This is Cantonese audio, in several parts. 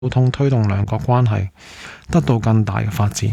溝通，推動兩國關係得到更大嘅發展。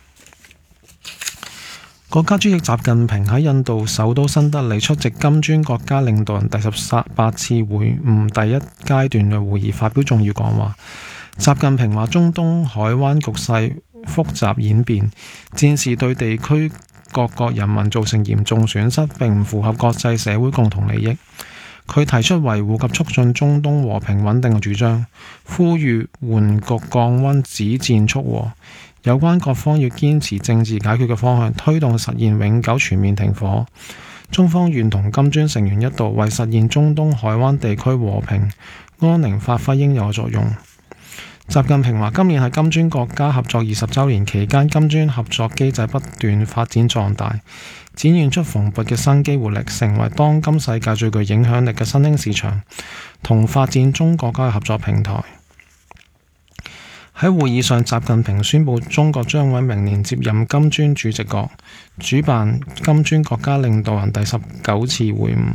國家主席習近平喺印度首都新德里出席金磚國家領導人第18次會晤第一階段嘅會議，發表重要講話。習近平話：中東海灣局勢複雜演變，戰事對地區各國人民造成嚴重損失，並唔符合國際社會共同利益。佢提出維護及促進中東和平穩定嘅主張，呼籲緩局降溫、止戰促和。有關各方要堅持政治解決嘅方向，推動實現永久全面停火。中方願同金磚成員一道，為實現中東海灣地區和平安寧發揮應有嘅作用。習近平話：今年係金磚國家合作20週年期間，金磚合作機制不斷發展壯大，展現出蓬勃嘅生機活力，成為當今世界最具影響力嘅新興市場同發展中國家嘅合作平台。喺會議上，習近平宣布中國將喺明年接任金磚主席國，主辦金磚國家領導人第19次會晤。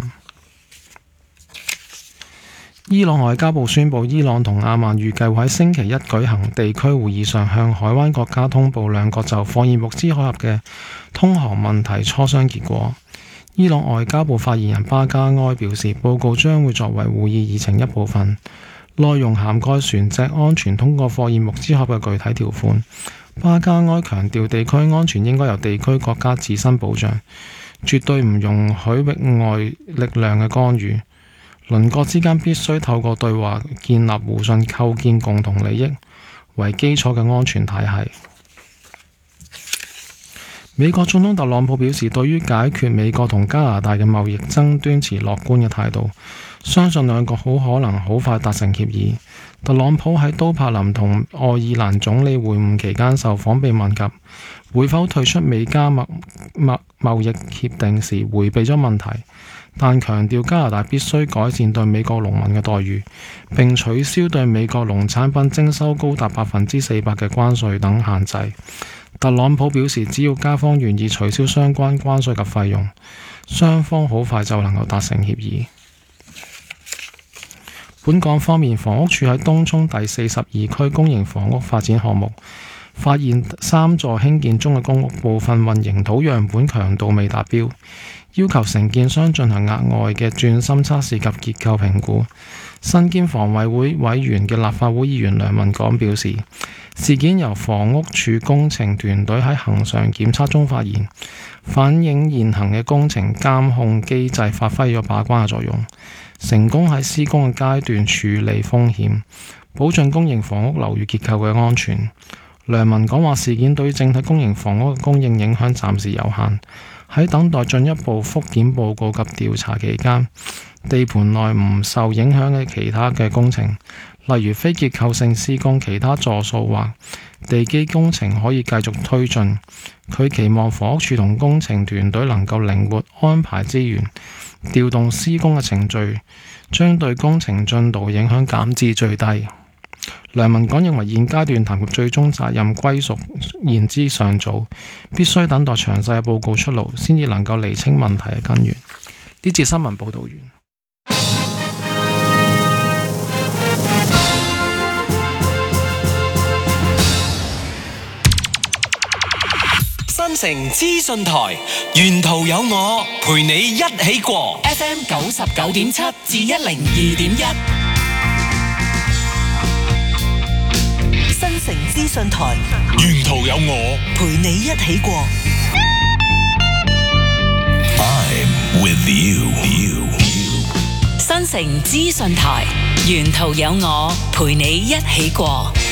伊朗外交部宣布，伊朗同阿曼預計會喺星期一舉行地區會議上，向海灣國家通報兩國就霍爾木茲海峽嘅通航問題磋商結果。伊朗外交部發言人巴加埃表示，報告將會作為會議議程一部分，內容涵蓋船隻安全通過霍爾木茲海峽嘅具體條款。巴加埃強調，地區安全應該由地區國家自身保障，絕對唔容許域外力量嘅干預。鄰國之間必須透過對話建立互信，構建共同利益為基礎嘅安全體系。美國總統特朗普表示，對於解決美國同加拿大嘅貿易爭端持樂觀嘅態度，相信兩國好可能好快達成協議。特朗普喺都柏林同愛爾蘭總理會晤期間受訪被問及會否退出美加貿易協定時，迴避咗問題，但強調加拿大必須改善對美國農民嘅待遇，並取消對美國農產品徵收高達400%嘅關稅等限制。特朗普表示，只要加方願意取消相關關稅及費用，雙方好快就能夠達成協議。本港方面，房屋署喺東涌第42區公營房屋發展項目發現3座興建中嘅公屋部分混凝土樣本強度未達標，要求承建商進行額外嘅鑽芯測試及結構評估。身兼房委會委員嘅立法會議員梁文廣表示，事件由房屋署工程團隊喺恆常檢測中發現，反映現行嘅工程監控機制發揮咗把關嘅作用，成功喺施工嘅階段處理風險，保障公營房屋樓宇結構嘅安全。梁文廣話，事件對於整體公營房屋嘅供應影響暫時有限，喺等待進一步復檢報告及調查期間，地盤內唔受影響嘅其他嘅工程，例如非結構性施工、其他座數或地基工程可以繼續推進。佢期望房屋署同工程團隊能夠靈活安排資源，調動施工嘅程序，將對工程進度影響減至最低。梁文廣認為，現階段談及最終責任歸屬言之尚早，必須等待詳細嘅報告出爐，先至能夠釐清問題嘅根源。呢節新聞報道完。 新城資訊台，沿途有我陪你一起過。FM 99.7至102.1。新城資訊台，沿途有我陪你一起過。I'm with you。新城資訊台，沿途有我陪你一起過。